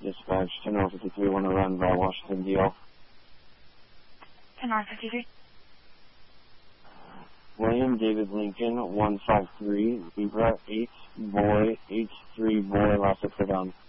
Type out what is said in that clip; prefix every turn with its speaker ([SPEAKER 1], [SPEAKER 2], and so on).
[SPEAKER 1] dispatch, 10-53, want to run by Washington, D.L.
[SPEAKER 2] 10-53.
[SPEAKER 1] William David Lincoln, 153, Zebra, 8, boy, 83, boy, last up for down.